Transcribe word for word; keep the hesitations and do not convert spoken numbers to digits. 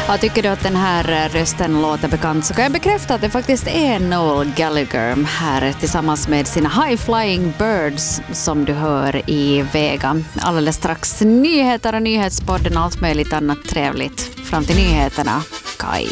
Jag tycker du att den här rösten låter bekant, så kan jag bekräfta att det faktiskt är Noel Gallagher här tillsammans med sina High Flying Birds som du hör i Vega. Alldeles strax nyheter och nyhetspodden och allt möjligt annat trevligt. Fram till nyheterna, Kai.